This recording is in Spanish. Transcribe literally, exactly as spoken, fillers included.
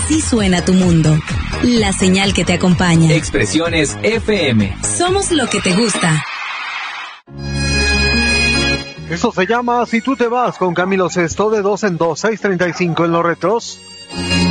Así suena tu mundo. La señal que te acompaña. Expresiones F M. Somos lo que te gusta. Esto se llama Si tú te vas con Camilo Sesto, de dos en dos, seis treinta y cinco en los retros.